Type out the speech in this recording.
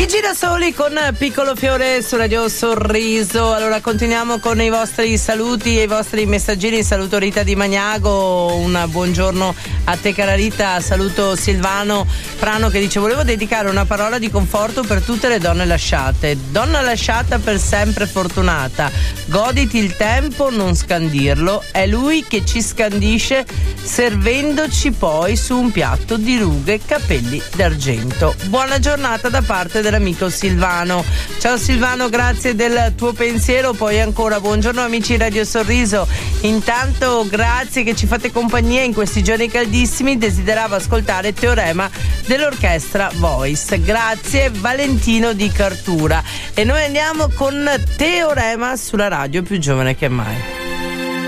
Gira Soli con Piccolo Fiore su Radio Sorriso. Allora continuiamo con i vostri saluti e i vostri messaggini. Saluto Rita di Magnago, un buongiorno a te cara Rita. Saluto Silvano Prano che dice: volevo dedicare una parola di conforto per tutte le donne lasciate. Donna lasciata per sempre fortunata, goditi il tempo, non scandirlo, è lui che ci scandisce servendoci poi su un piatto di rughe e capelli d'argento. Buona giornata da parte dell'amico Silvano. Ciao Silvano, grazie del tuo pensiero. Poi ancora buongiorno amici Radio Sorriso. Intanto grazie che ci fate compagnia in questi giorni caldissimi. Desideravo ascoltare Teorema dell'orchestra Voice. Grazie Valentino di Cartura. E noi andiamo con Teorema sulla radio più giovane che mai.